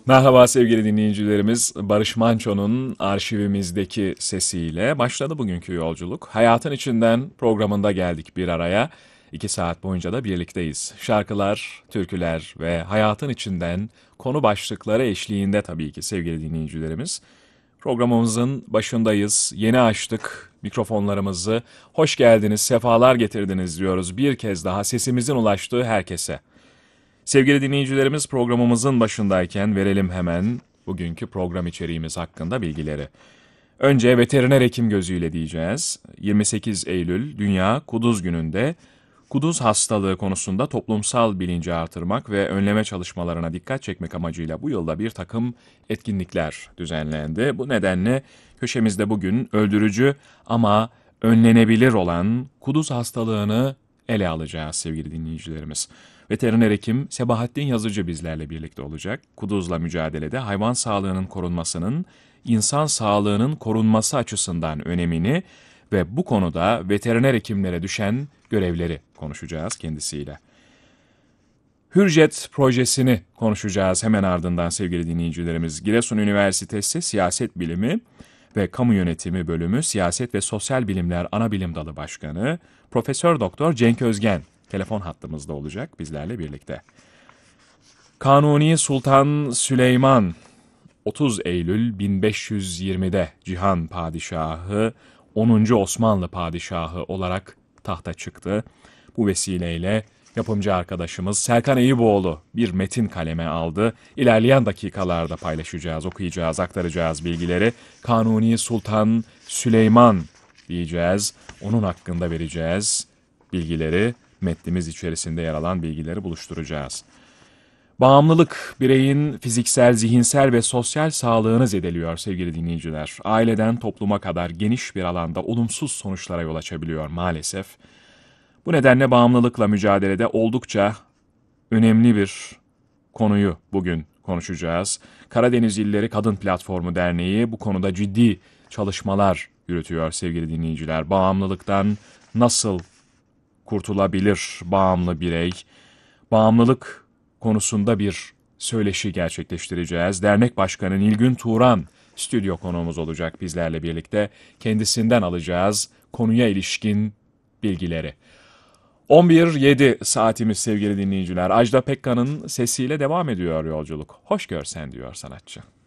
Merhaba sevgili dinleyicilerimiz. Barış Manço'nun arşivimizdeki sesiyle başladı bugünkü yolculuk. Hayatın içinden programında geldik bir araya. 2 saat boyunca da birlikteyiz. Şarkılar, türküler ve hayatın içinden konu başlıkları eşliğinde tabii ki sevgili dinleyicilerimiz. Programımızın başındayız. Yeni açtık mikrofonlarımızı. Hoş geldiniz, sefalar getirdiniz diyoruz bir kez daha sesimizin ulaştığı herkese. Sevgili dinleyicilerimiz programımızın başındayken verelim hemen bugünkü program içeriğimiz hakkında bilgileri. Önce veteriner hekim gözüyle diyeceğiz. 28 Eylül Dünya Kuduz Günü'nde kuduz hastalığı konusunda toplumsal bilinci artırmak ve önleme çalışmalarına dikkat çekmek amacıyla bu yılda bir takım etkinlikler düzenlendi. Bu nedenle köşemizde bugün öldürücü ama önlenebilir olan kuduz hastalığını ele alacağız sevgili dinleyicilerimiz. Veteriner hekim Sebahattin Yazıcı bizlerle birlikte olacak. Kuduzla mücadelede hayvan sağlığının korunmasının insan sağlığının korunması açısından önemini ve bu konuda veteriner hekimlere düşen görevleri konuşacağız kendisiyle. Hürjet projesini konuşacağız hemen ardından sevgili dinleyicilerimiz. Giresun Üniversitesi Siyaset Bilimi ve Kamu Yönetimi Bölümü Siyaset ve Sosyal Bilimler Anabilim Dalı Başkanı Profesör Doktor Cenk Özgen telefon hattımızda olacak bizlerle birlikte. Kanuni Sultan Süleyman 30 Eylül 1520'de Cihan Padişahı 10. Osmanlı Padişahı olarak tahta çıktı. Bu vesileyle yapımcı arkadaşımız Serkan Eyüboğlu bir metin kaleme aldı. İlerleyen dakikalarda paylaşacağız, okuyacağız, aktaracağız bilgileri. Kanuni Sultan Süleyman diyeceğiz. Onun hakkında vereceğiz bilgileri. Metnimiz içerisinde yer alan bilgileri buluşturacağız. Bağımlılık bireyin fiziksel, zihinsel ve sosyal sağlığını zedeliyor sevgili dinleyiciler. Aileden topluma kadar geniş bir alanda olumsuz sonuçlara yol açabiliyor maalesef. Bu nedenle bağımlılıkla mücadelede oldukça önemli bir konuyu bugün konuşacağız. Karadeniz İlleri Kadın Platformu Derneği bu konuda ciddi çalışmalar yürütüyor sevgili dinleyiciler. Bağımlılıktan nasıl kurtulabilir bağımlı birey? Bağımlılık konusunda bir söyleşi gerçekleştireceğiz. Dernek Başkanı Nilgün Turan stüdyo konuğumuz olacak bizlerle birlikte. Kendisinden alacağız konuya ilişkin bilgileri. 11.07 saatimiz sevgili dinleyiciler. Ajda Pekkan'ın sesiyle devam ediyor yolculuk. Hoş görsen diyor sanatçı.